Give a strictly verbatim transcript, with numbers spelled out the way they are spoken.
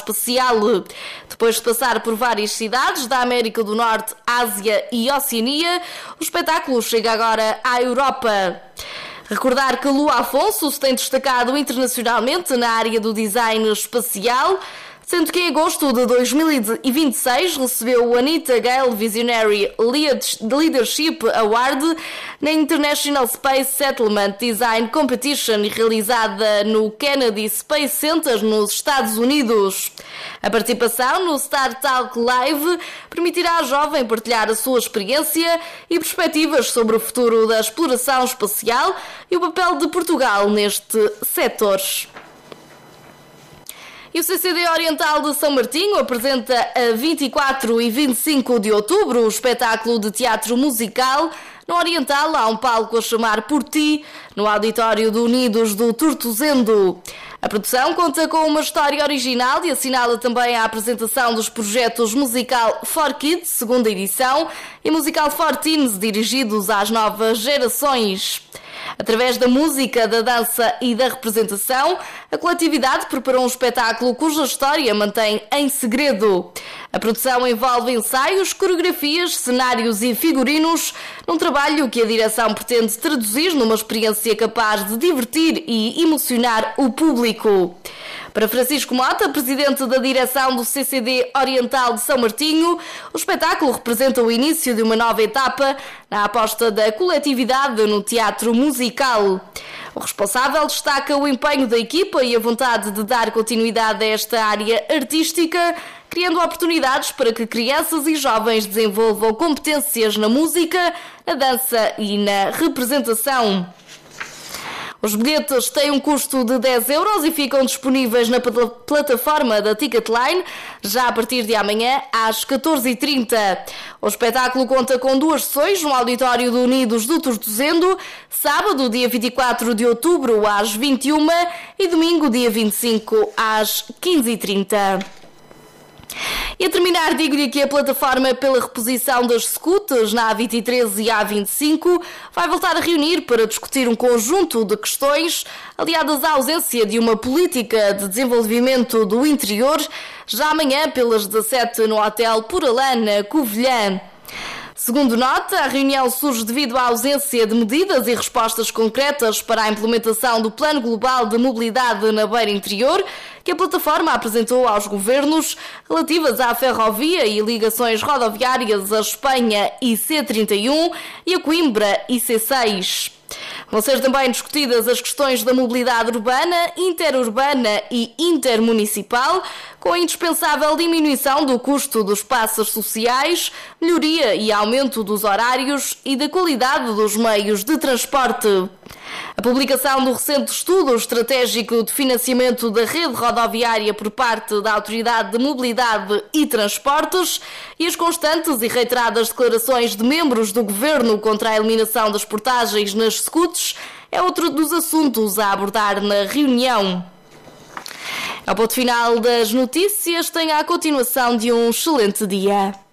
espacial. Depois de passar por várias cidades da América do Norte, Ásia e Oceania, o espetáculo chega agora à Europa. Recordar que Lua Afonso se tem destacado internacionalmente na área do design espacial, sendo que em agosto de dois mil e vinte e seis recebeu o Anita Gale Visionary Leadership Award na International Space Settlement Design Competition realizada no Kennedy Space Center nos Estados Unidos. A participação no Star Talk Live permitirá à jovem partilhar a sua experiência e perspectivas sobre o futuro da exploração espacial e o papel de Portugal neste setor. E o C C D Oriental de São Martinho apresenta a vinte e quatro e vinte e cinco de outubro o espetáculo de teatro musical. No Oriental há um palco a chamar Por Ti, no auditório do Unidos do Tortozendo. A produção conta com uma história original e assinala também a apresentação dos projetos Musical for Kids, segunda edição, e Musical for Teens, dirigidos às novas gerações. Através da música, da dança e da representação, a coletividade preparou um espetáculo cuja história mantém em segredo. A produção envolve ensaios, coreografias, cenários e figurinos, num trabalho que a direção pretende traduzir numa experiência capaz de divertir e emocionar o público. Para Francisco Mota, presidente da direção do C C D Oriental de São Martinho, o espetáculo representa o início de uma nova etapa na aposta da coletividade no teatro musical. O responsável destaca o empenho da equipa e a vontade de dar continuidade a esta área artística, criando oportunidades para que crianças e jovens desenvolvam competências na música, na dança e na representação. Os bilhetes têm um custo de dez euros e ficam disponíveis na plataforma da Ticketline já a partir de amanhã às catorze e trinta. O espetáculo conta com duas sessões no auditório do Unidos do Tortozendo, sábado, dia vinte e quatro de outubro, às vinte e uma e domingo, dia vinte e cinco, às quinze e trinta. E a terminar, digo-lhe que a plataforma pela reposição das scouts na A vinte e três e A vinte e cinco vai voltar a reunir para discutir um conjunto de questões aliadas à ausência de uma política de desenvolvimento do interior, já amanhã pelas dezassete no Hotel Poralã, na Covilhã. Segundo nota, a reunião surge devido à ausência de medidas e respostas concretas para a implementação do Plano Global de Mobilidade na Beira Interior, que a plataforma apresentou aos governos, relativas à ferrovia e ligações rodoviárias a Espanha I C trinta e um e a Coimbra I C seis. Vão ser também discutidas as questões da mobilidade urbana, interurbana e intermunicipal, com a indispensável diminuição do custo dos passos sociais, melhoria e aumento dos horários e da qualidade dos meios de transporte. A publicação do recente estudo estratégico de financiamento da rede rodoviária por parte da Autoridade de Mobilidade e Transportes e as constantes e reiteradas declarações de membros do Governo contra a eliminação das portagens nas scouts é outro dos assuntos a abordar na reunião. Ao ponto final das notícias, tenha a continuação de um excelente dia.